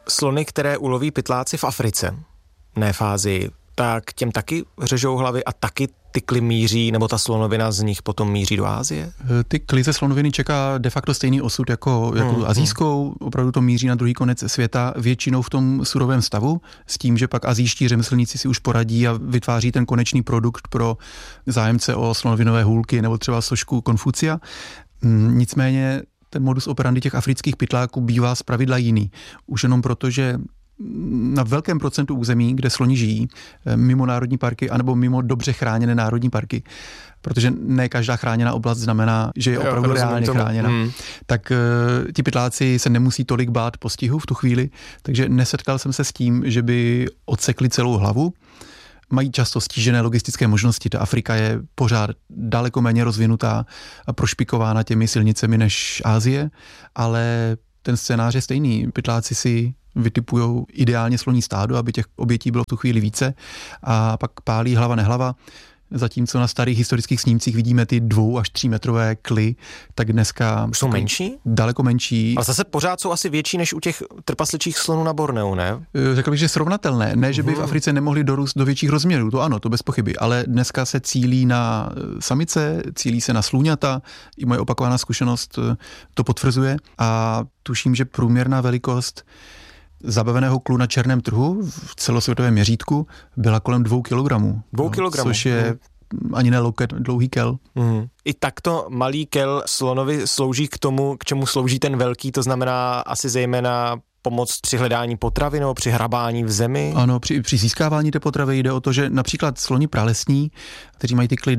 Slony, které uloví pytláci v Africe, ne v Ázii, tak těm taky řežou hlavy a taky ty kly míří, nebo ta slonovina z nich potom míří do Asie? Ty kly ze slonoviny čeká de facto stejný osud jako asijskou, opravdu to míří na druhý konec světa, většinou v tom surovém stavu, s tím, že pak asijští řemeslníci si už poradí a vytváří ten konečný produkt pro zájemce o slonovinové hůlky nebo třeba sošku Konfucia. Nicméně ten modus operandi těch afrických pytláků bývá zpravidla jiný. Už jenom proto, že na velkém procentu území, kde sloni žijí, mimo národní parky anebo mimo dobře chráněné národní parky, protože ne každá chráněná oblast znamená, že je opravdu reálně chráněna, tak ti pytláci se nemusí tolik bát postihu v tu chvíli, takže nesetkal jsem se s tím, že by odsekli celou hlavu. Mají často stížené logistické možnosti. Ta Afrika je pořád daleko méně rozvinutá a prošpikována těmi silnicemi než Asie, ale ten scénář je stejný. Pytláci si vytipujou ideálně sloní stádo, aby těch obětí bylo v tu chvíli více a pak pálí hlava nehlava. Zatímco na starých historických snímcích vidíme ty 2 až 3 metrové kly, tak dneska jsou menší? Daleko menší. Ale zase pořád jsou asi větší než u těch trpasličích slonů na Borneu, ne? Řekl bych, že srovnatelné. Ne, že by v Africe nemohli dorůst do větších rozměrů, to ano, to bez pochyby, ale dneska se cílí na samice, cílí se na slůňata, i moje opakovaná zkušenost to potvrzuje a tuším, že průměrná velikost zabaveného klu na černém trhu v celosvětovém měřítku byla kolem 2 kilogramů. 2 kilogramů. Což je ani ne loket, dlouhý kel. I takto malý kel slonovi slouží k tomu, k čemu slouží ten velký, to znamená asi zejména pomoc při hledání potravy nebo při hrabání v zemi? Ano, při získávání té potravy jde o to, že například sloni pralesní, kteří mají ty kly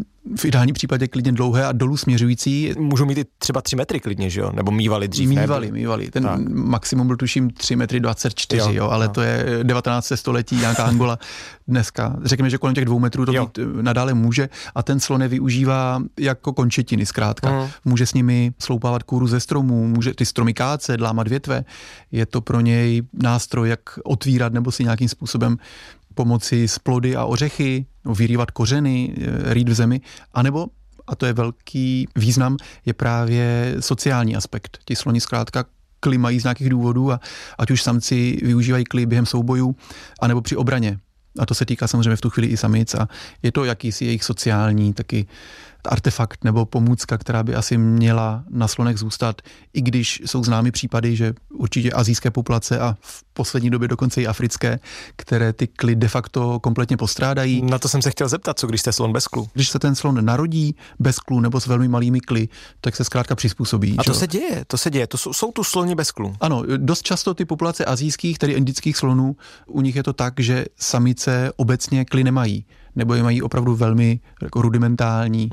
v ideálním případě klidně dlouhé a dolů směřující. Můžou mít i třeba 3 metry klidně, že jo? Nebo mívali dřív, Mívali. Ten tak. Maximum byl tuším 3 metry 24, jo, ale to je 19. století, nějaká Angola dneska. Řekněme, že kolem těch 2 metrů to být nadále může a ten slon je využívá jako končetiny zkrátka. Může s nimi sloupávat kůru ze stromů, může ty stromy kácet, lámat větve. Je to pro něj nástroj, jak otvírat nebo si nějakým způsobem pomoci s plody a ořechy, vyrývat kořeny, rýt v zemi, anebo, a to je velký význam, je právě sociální aspekt. Ti sloni zkrátka kly mají z nějakých důvodů a ať už samci využívají kly během soubojů, anebo při obraně. A to se týká samozřejmě v tu chvíli i samic a je to jakýsi jejich sociální taky artefakt nebo pomůcka, která by asi měla na slonech zůstat, i když jsou známy případy, že určitě asijské populace a v poslední době dokonce i africké, které ty kly de facto kompletně postrádají. Na to jsem se chtěl zeptat, co když jste slon bez klu? Když se ten slon narodí bez klu nebo s velmi malými kly, tak se zkrátka přizpůsobí. A to se děje. To jsou tu sloni bez klu. Ano, dost často ty populace asijských, tedy indických slonů, u nich je to tak, že samice obecně kly nemají, nebo je mají opravdu velmi jako rudimentální.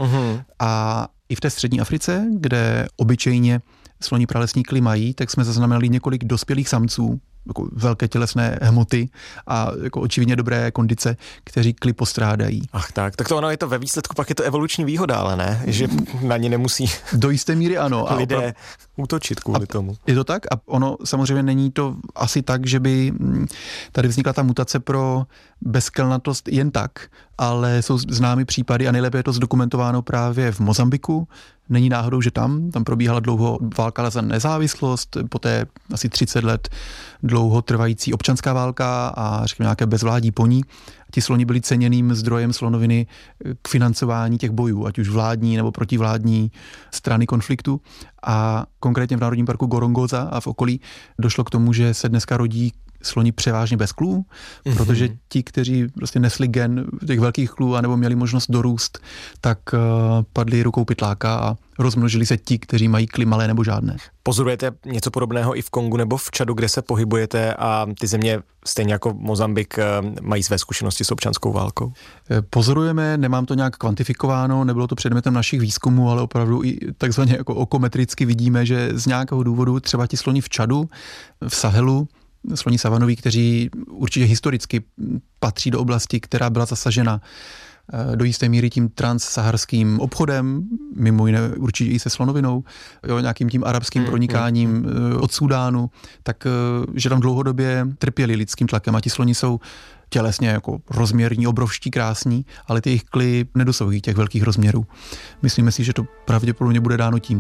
A i v té střední Africe, kde obyčejně sloní pralesní kly mají, tak jsme zaznamenali několik dospělých samců, jako velké tělesné hmoty a jako očividně dobré kondice, kteří kly postrádají. Ach tak to ono je to ve výsledku, pak je to evoluční výhoda, ale ne, že na ně nemusí do jisté míry ano. Lidé útočit kvůli tomu. Je to tak a ono samozřejmě není to asi tak, že by tady vznikla ta mutace pro bezkelnatost jen tak, ale jsou známy případy a nejlépe je to zdokumentováno právě v Mozambiku. Není náhodou, že tam probíhala dlouho válka za nezávislost, poté asi 30 let dlouho trvající občanská válka a řekněme nějaké bezvládí po ní. Ti sloni byli ceněným zdrojem slonoviny k financování těch bojů, ať už vládní nebo protivládní strany konfliktu. A konkrétně v Národním parku Gorongosa a v okolí došlo k tomu, že se dneska rodí sloni převážně bez klů, protože ti, kteří prostě nesli gen těch velkých klů anebo měli možnost dorůst, tak padli rukou pytláka a rozmnožili se ti, kteří mají kly malé nebo žádné. Pozorujete něco podobného i v Kongu nebo v Čadu, kde se pohybujete a ty země, stejně jako Mozambik, mají své zkušenosti s občanskou válkou? Pozorujeme, nemám to nějak kvantifikováno, nebylo to předmětem našich výzkumů, ale opravdu i takzvaně jako okometricky vidíme, že z nějakého důvodu třeba ti sloni v Čadu, v Sahelu, sloni savanoví, kteří určitě historicky patří do oblasti, která byla zasažena do jisté míry tím transsaharským obchodem, mimo jiné určitě i se slonovinou, nějakým tím arabským pronikáním od Súdánu, tak že tam dlouhodobě trpěli lidským tlakem a ti sloni jsou tělesně jako rozměrní, obrovští, krásní, ale ty jejich kly nedosahují těch velkých rozměrů. Myslíme si, že to pravděpodobně bude dáno tímto. 1.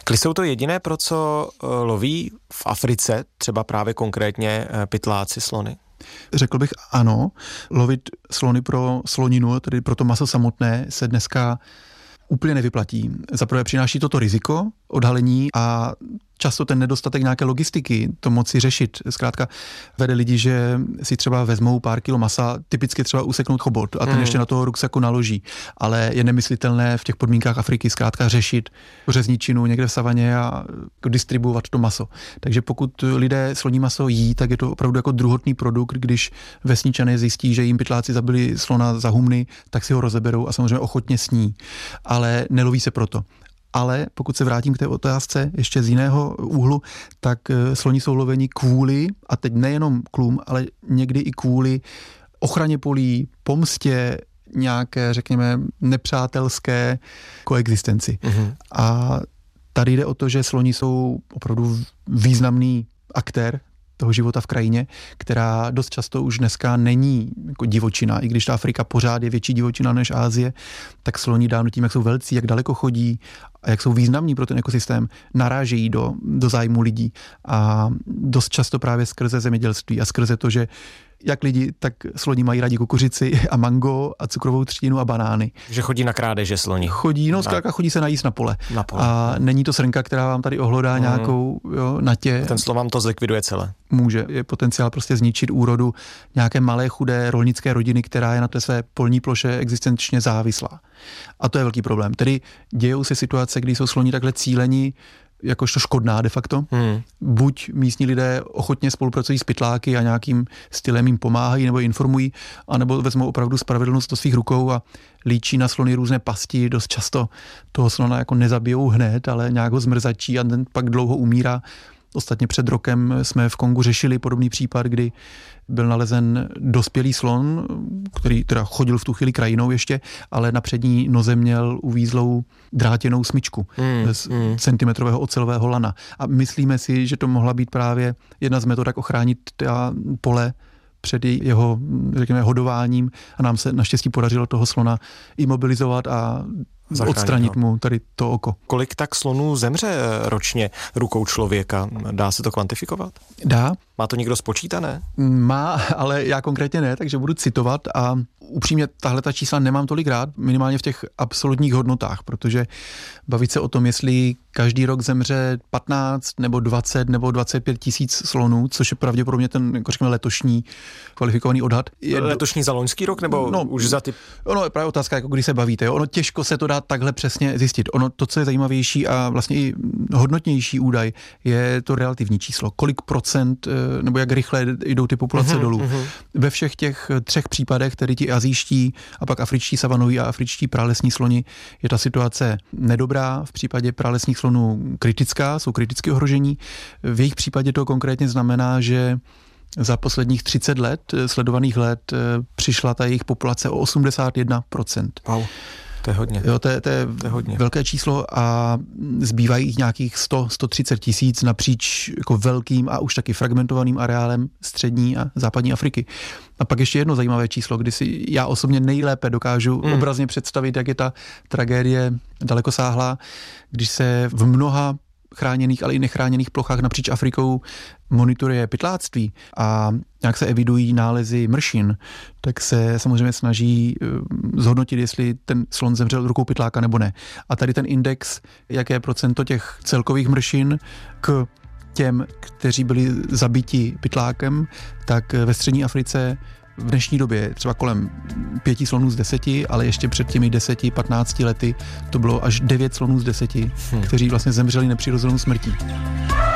Jsou to jediné, pro co loví v Africe, třeba právě konkrétně pytláci slony? Řekl bych ano. Lovit slony pro sloninu, tedy pro to maso samotné, se dneska úplně nevyplatí. Zaprvé přináší toto riziko odhalení a často ten nedostatek nějaké logistiky to moci řešit. Zkrátka vede lidi, že si třeba vezmou pár kilo masa, typicky třeba useknout chobot a ten ještě na toho ruksaku naloží. Ale je nemyslitelné v těch podmínkách Afriky zkrátka řešit řezničinu někde v savaně a distribuovat to maso. Takže pokud lidé sloní maso jí, tak je to opravdu jako druhotný produkt, když vesničané zjistí, že jim pytláci zabili slona za humny, tak si ho rozeberou a samozřejmě ochotně sní. Ale neloví se proto. Ale pokud se vrátím k té otázce ještě z jiného úhlu, tak sloni jsou loveni kvůli, a teď nejenom klům, ale někdy i kvůli ochraně polí, pomstě, nějaké, řekněme, nepřátelské koexistenci. A tady jde o to, že sloni jsou opravdu významný aktér toho života v krajině, která dost často už dneska není jako divočina. I když ta Afrika pořád je větší divočina než Asie, tak sloni dávno tím, jak jsou velcí, jak daleko chodí a jak jsou významní pro ten ekosystém, narážejí do zájmu lidí. A dost často právě skrze zemědělství a skrze to, že jak lidi, tak sloni mají rádi kukuřici a mango a cukrovou třtinu a banány. Že chodí na krádeže sloni. Chodí se najíst na pole. A není to srnka, která vám tady ohlodá nějakou natě. Ten slon vám to zlikviduje celé. Může. Je potenciál prostě zničit úrodu nějaké malé chudé rolnické rodiny, která je na té své polní ploše existenčně závislá. A to je velký problém. Tedy dějou se situace, kdy jsou sloni takhle cíleni jakožto škodná de facto. Buď místní lidé ochotně spolupracují s pytláky a nějakým stylem jim pomáhají nebo informují, anebo vezmou opravdu spravedlnost do svých rukou a líčí na slony různé pasti. Dost často toho slona jako nezabijou hned, ale nějak ho zmrzačí a ten pak dlouho umírá. Ostatně před rokem jsme v Kongu řešili podobný případ, kdy byl nalezen dospělý slon, který teda chodil v tu chvíli krajinou ještě, ale na přední noze měl uvízlou drátěnou smyčku z centimetrového ocelového lana. A myslíme si, že to mohla být právě jedna z metod, jak ochránit pole před jeho, řekněme, hodováním a nám se naštěstí podařilo toho slona imobilizovat a odstranit mu tady to oko. Kolik tak slonů zemře ročně rukou člověka? Dá se to kvantifikovat? Dá. Má to někdo spočítané? Má, ale já konkrétně ne, takže budu citovat a upřímně tahle ta čísla nemám tolik rád, minimálně v těch absolutních hodnotách, protože bavit se o tom, jestli každý rok zemře 15 nebo 20 nebo 25 tisíc slonů, což je pravděpodobně ten, jako řekněme, letošní kvalifikovaný odhad. Letošní za loňský rok nebo už za ty? Ono je právě otázka, jako když se bavíte. Jo? Ono těžko se to dá takhle přesně zjistit. Ono to, co je zajímavější a vlastně i hodnotnější údaj, je to relativní číslo. Kolik procent nebo jak rychle jdou ty populace dolů. Ve všech těch 3 případech, tedy ti asijští a pak afričtí savanoví a afričtí pralesní sloni, je ta situace nedobrá. V případě pralesních slonů kritická, jsou kriticky ohrožení. V jejich případě to konkrétně znamená, že za posledních 30 let, sledovaných let, přišla ta jejich populace o 81%. Wow. To je hodně. Jo, to je hodně. Velké číslo a zbývají nějakých 100-130 tisíc napříč jako velkým a už taky fragmentovaným areálem střední a západní Afriky. A pak ještě jedno zajímavé číslo, kdy si já osobně nejlépe dokážu obrazně představit, jak je ta tragédie dalekosáhlá, když se v mnoha chráněných, ale i nechráněných plochách napříč Afrikou monitoruje pytláctví a nějak se evidují nálezy mršin, tak se samozřejmě snaží zhodnotit, jestli ten slon zemřel rukou pytláka nebo ne. A tady ten index, jaké je procento těch celkových mršin k těm, kteří byli zabiti pytlákem, tak ve střední Africe v dnešní době třeba kolem 5 slonů z 10, ale ještě před těmi 10-15 lety to bylo až 9 slonů z 10, kteří vlastně zemřeli nepřirozenou smrtí.